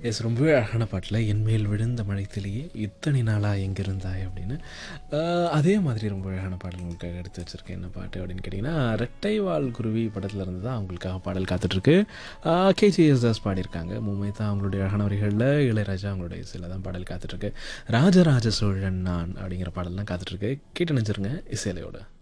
S ரொம்பவே அழகான பாட்டில் என் மேல் விழுந்த மழைத்திலேயே இத்தனை நாளா எங்கே இருந்தாய் அப்படின்னு. அதே மாதிரி ரொம்ப அழகான பாடல் உங்களுக்காக எடுத்து வச்சுருக்கேன். என்ன பாட்டு அப்படின்னு கேட்டிங்கன்னா, ரெட்டைவால் குருவி படத்தில் இருந்து தான் அவங்களுக்காக பாடல் காத்துட்ருக்கு. கேஜிஎஸ்தாஸ் பாடியிருக்காங்க. மும்மைதா அவங்களுடைய அழகான வரிகளில், இளையராஜா அவங்களுடைய இசையில் தான் பாடல் காத்துட்ருக்கு. ராஜராஜ சோழன் நான் அப்படிங்கிற பாடல் தான் காத்துட்ருக்கு. கேட்டு நினச்சிருங்க இசையிலையோட.